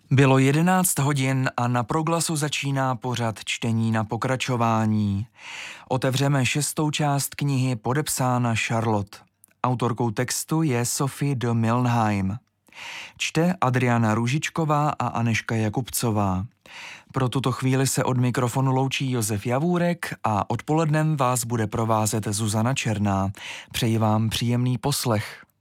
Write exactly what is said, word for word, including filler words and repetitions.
Bylo jedenáct hodin a na Proglasu začíná pořad čtení na pokračování. Otevřeme šestou část knihy Podepsána Charlotte. Autorkou textu je Sophie de Milnheim. Čte Adriana Růžičková a Anežka Jakubcová. Pro tuto chvíli se od mikrofonu loučí Josef Javůrek a odpolednem vás bude provázet Zuzana Černá. Přeji vám příjemný poslech.